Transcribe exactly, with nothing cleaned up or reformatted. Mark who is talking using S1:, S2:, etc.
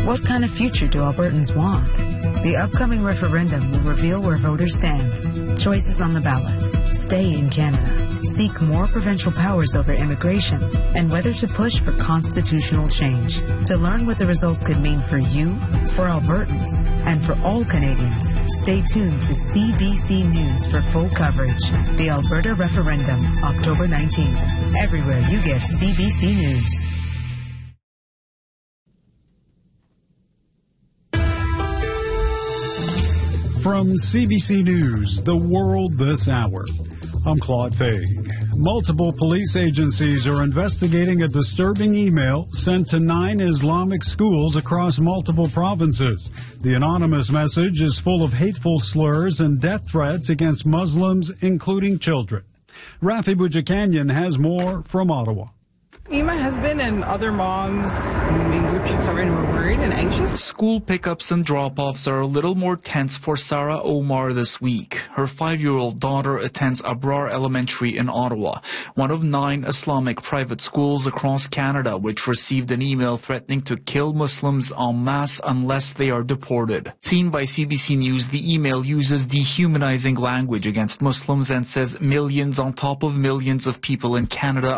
S1: What kind of future do Albertans want? The upcoming referendum will reveal where voters stand. Choices on the ballot: stay in Canada, seek more provincial powers over immigration, and whether to push for constitutional change. To learn what the results could mean for you, for Albertans, and for all Canadians, stay tuned to C B C News for full coverage. The Alberta Referendum, October nineteenth. Everywhere you get C B C News.
S2: From C B C News, The World This Hour, I'm Claude Faig. Multiple police agencies are investigating a disturbing email sent to nine Islamic schools across multiple provinces. The anonymous message is full of hateful slurs and death threats against Muslims, including children. Rafi Bujakanyan has more from Ottawa.
S3: Me, my husband, and other moms in group chats are in, were worried and anxious.
S4: School pickups and drop-offs are a little more tense for Sarah Omar this week. Her five-year-old daughter attends Abrar Elementary in Ottawa, one of nine Islamic private schools across Canada, which received an email threatening to kill Muslims en masse unless they are deported. Seen by C B C News, the email uses dehumanizing language against Muslims and says millions on top of millions of people in Canada